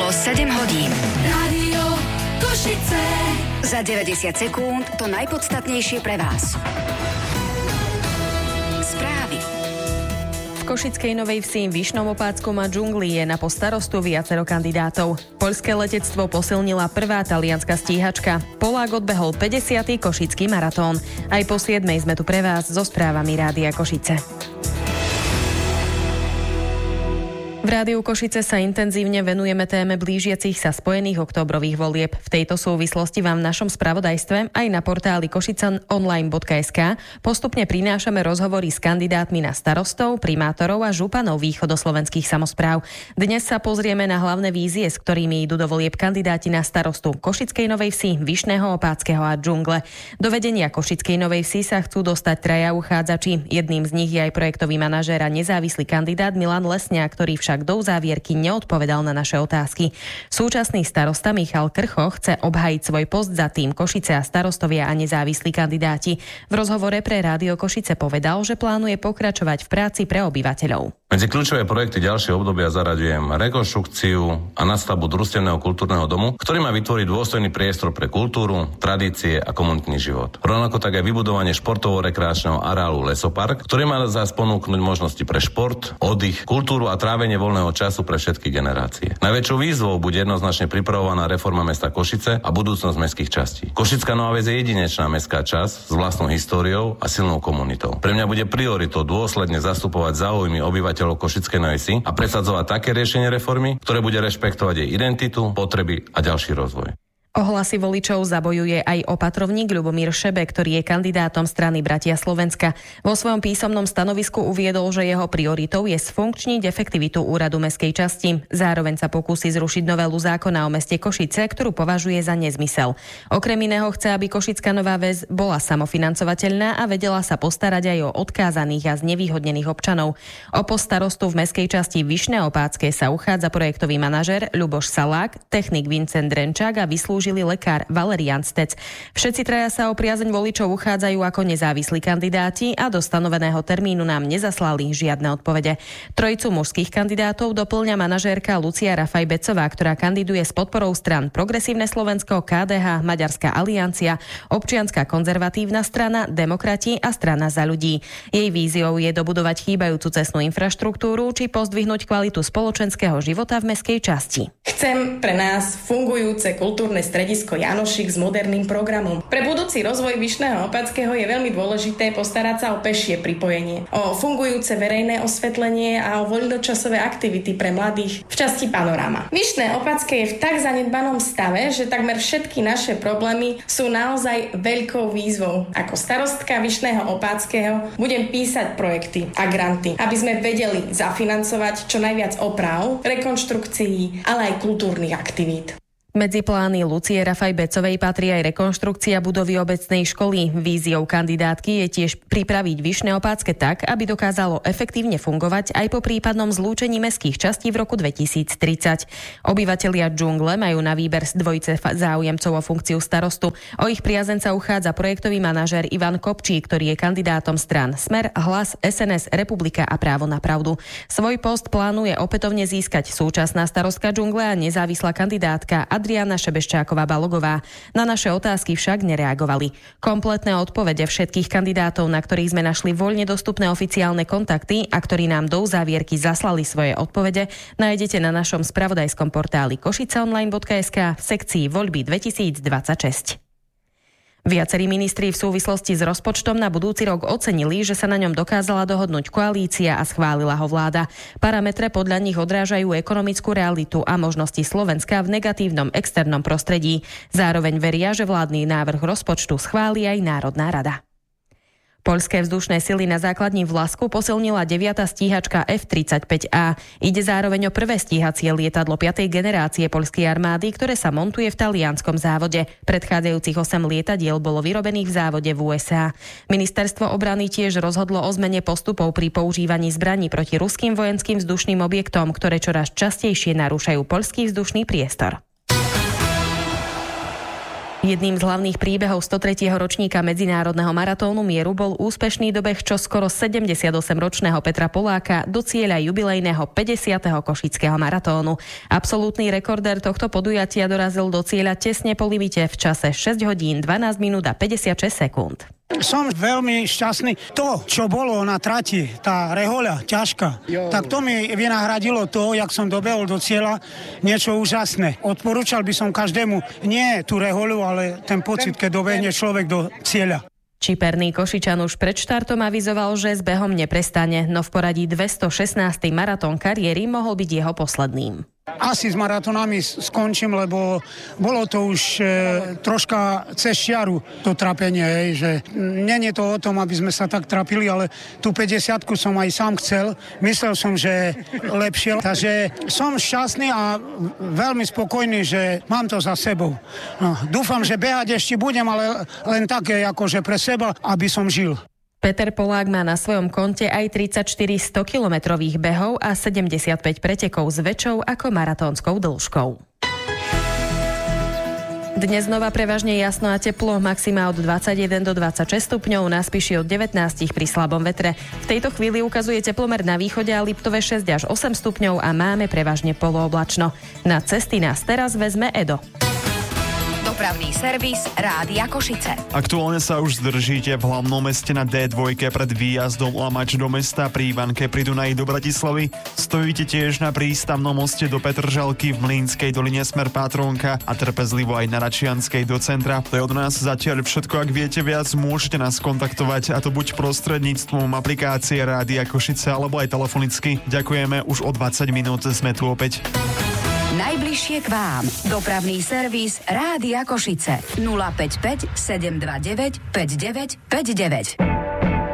Bolo 7 hodín. Rádio Košice. Za 90 sekúnd to najpodstatnejšie pre vás. Správy. V Košickej Novej Vsi, Vyšnom Opáckom a Džungli je na post starostu viacero kandidátov. Poľské letectvo posilnila prvá talianska stíhačka. Polák odbehol 50. košický maratón. Aj po 7 sme tu pre vás so správami Rádia Košice. V Rádiu Košice sa intenzívne venujeme téme blížiacich sa spojených októbrových volieb. V tejto súvislosti vám v našom spravodajstve aj na portáli košiceonline.sk postupne prinášame rozhovory s kandidátmi na starostov, primátorov a županov východoslovenských samospráv. Dnes sa pozrieme na hlavné vízie, s ktorými idú do volieb kandidáti na starostu Košickej Novej Vsi, Vyšného Opáckeho a Džungle. Do vedenia Košickej Novej Vsi sa chcú dostať traja uchádzači. Jedným z nich je aj projektový manažér a nezávislý kandidát Milan Lesňák, ktorý však do uzávierky neodpovedal na naše otázky. Súčasný starosta Michal Krcho chce obhájiť svoj post za tým Košice a starostovia a nezávislí kandidáti. V rozhovore pre Rádio Košice povedal, že plánuje pokračovať v práci pre obyvateľov. Medzi kľúčové projekty ďalšieho obdobia zaraďujem rekonštrukciu a nadstavbu družstevného kultúrneho domu, ktorý má vytvoriť dôstojný priestor pre kultúru, tradície a komunitný život. Rovnako tak aj vybudovanie športovo-rekreačného areálu Lesopark, ktorý má zás ponúknuť možnosti pre šport, oddych, kultúru a trávenie voľného času pre všetky generácie. Najväčšou výzvou bude jednoznačne pripravovaná reforma mesta Košice a budúcnosť mestských častí. Košická Nová Ves je jedinečná mestská časť s vlastnou históriou a silnou komunitou. Pre mňa bude prioritou dôsledne zastupovať záujmy obyvateľov Košickej Novej Vsi a presadzovať také riešenie reformy, ktoré bude rešpektovať jej identitu, potreby a ďalší rozvoj. O hlasy voličov zabojuje aj opatrovník Ľubomír Šebe, ktorý je kandidátom strany Bratia Slovenska. Vo svojom písomnom stanovisku uviedol, že jeho prioritou je sfunkčniť efektivitu úradu mestskej časti. Zároveň sa pokúsi zrušiť novelu zákona o meste Košice, ktorú považuje za nezmysel. Okrem iného chce, aby Košická Nová Ves bola samofinancovateľná a vedela sa postarať aj o odkázaných a znevýhodnených občanov. O post starostu v mestskej časti Vyšné Opácké sa uchádza projektový manažér Ľuboš Salák, technik Vincent Drenčák a lekár Valerian Stec. Všetci traja sa o priazeň voličov uchádzajú ako nezávislí kandidáti a do stanoveného termínu nám nezaslali žiadne odpovede. Trojicu mužských kandidátov doplňa manažérka Lucia Rafaj-Becová, ktorá kandiduje s podporou strán Progresívne Slovensko, KDH, Maďarská aliancia, Občianska konzervatívna strana, Demokrati a Strana za ľudí. Jej víziou je dobudovať chýbajúcu cestnú infraštruktúru či pozdvihnúť kvalitu spoločenského života v mestskej časti. Chcem pre nás fungujúce kultúrne stredisko Janošik s moderným programom. Pre budúci rozvoj Vyšného Opáckeho je veľmi dôležité postarať sa o pešie pripojenie, o fungujúce verejné osvetlenie a o voľnočasové aktivity pre mladých v časti Panorama. Vyšné Opácké je v tak zanedbanom stave, že takmer všetky naše problémy sú naozaj veľkou výzvou. Ako starostka Vyšného Opáckeho budem písať projekty a granty, aby sme vedeli zafinancovať čo najviac oprav, rekonštrukcií, ale aj kultúrnych aktivít. Medzi plány Lucie Rafaj-Becovej patrí aj rekonštrukcia budovy obecnej školy. Víziou kandidátky je tiež pripraviť Vyšné Opácke tak, aby dokázalo efektívne fungovať aj po prípadnom zlúčení mestských častí v roku 2030. Obyvatelia Džungle majú na výber z dvojice záujemcov o funkciu starostu. O ich priazeň sa uchádza projektový manažér Ivan Kopčí, ktorý je kandidátom strán Smer, Hlas, SNS, Republika a Právo na pravdu. Svoj post plánuje opätovne získať súčasná starostka Džungle a nezávislá kandidátka Adriana Šebeščáková-Balogová. Na naše otázky však nereagovali. Kompletné odpovede všetkých kandidátov, na ktorých sme našli voľne dostupné oficiálne kontakty a ktorí nám do uzávierky zaslali svoje odpovede, nájdete na našom spravodajskom portáli košiceonline.sk v sekcii Voľby 2026. Viacerí ministri v súvislosti s rozpočtom na budúci rok ocenili, že sa na ňom dokázala dohodnúť koalícia a schválila ho vláda. Parametre podľa nich odrážajú ekonomickú realitu a možnosti Slovenska v negatívnom externom prostredí. Zároveň veria, že vládny návrh rozpočtu schváli aj Národná rada. Poľské vzdušné sily na základni v Lasku posilnila 9. stíhačka F-35A. Ide zároveň o prvé stíhacie lietadlo 5. generácie poľskej armády, ktoré sa montuje v talianskom závode. Predchádzajúcich 8 lietadiel bolo vyrobených v závode v USA. Ministerstvo obrany tiež rozhodlo o zmene postupov pri používaní zbraní proti ruským vojenským vzdušným objektom, ktoré čoraz častejšie narúšajú poľský vzdušný priestor. Jedným z hlavných príbehov 103. ročníka medzinárodného maratónu mieru bol úspešný dobeh čoskoro 78-ročného Petra Poláka do cieľa jubilejného 50. košického maratónu. Absolútny rekordér tohto podujatia dorazil do cieľa tesne po limite v čase 6 hodín 12 minút a 56 sekúnd. Som veľmi šťastný. To, čo bolo na trati, tá rehoľa ťažká, tak to mi vynahradilo to, jak som dobehol do cieľa, niečo úžasné. Odporúčal by som každému nie tú rehoľu, ale ten pocit, keď dobehne človek do cieľa. Čiperný Košičan už pred štartom avizoval, že s behom neprestane, no v poradí 216. maratón kariéry mohol byť jeho posledným. Asi s maratónami skončím, lebo bolo to už troška cez čiaru to trapenie, že nie je to o tom, aby sme sa tak trapili, ale tú 50-ku som aj sám chcel. Myslel som, že lepšie. Takže som šťastný a veľmi spokojný, že mám to za sebou. No, dúfam, že behať ešte budem, ale len také akože pre seba, aby som žil. Peter Polák má na svojom konte aj 34 100-kilometrových behov a 75 pretekov s väčšou ako maratónskou dĺžkou. Dnes znova prevažne jasno a teplo, maxima od 21 do 26 stupňov, na Spiši od 19 pri slabom vetre. V tejto chvíli ukazuje teplomer na východe a Liptove 6 až 8 stupňov a máme prevažne polooblačno. Na cesty nás teraz vezme Edo. Dopravný servis Rádia Košice. Aktuálne sa už zdržíte v hlavnom meste na D2 pred výjazdom Lamač do mesta pri Ivanke pri Dunaji do Bratislavy. Stojíte tiež na prístavnom moste do Petržalky v Mlynskej doline smer Pátronka a trpezlivo aj na Račianskej do centra. To je od nás zatiaľ všetko. Ak viete viac, môžete nás kontaktovať, a to buď prostredníctvom aplikácie Rádia Košice alebo aj telefonicky. Ďakujeme, už o 20 minút sme tu opäť. Najbližšie k vám. Dopravný servis Rádia Košice. 055 729 5959.